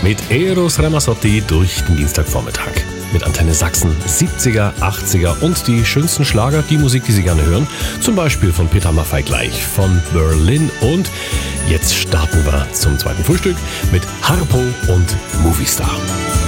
mit Eros Ramazzotti durch den Dienstagvormittag. Mit Antenne Sachsen 70er, 80er und die schönsten Schlager, die Musik, die Sie gerne hören. Zum Beispiel von Peter Maffay gleich, von Berlin. Und jetzt starten wir zum zweiten Frühstück mit Harpo und Movistar.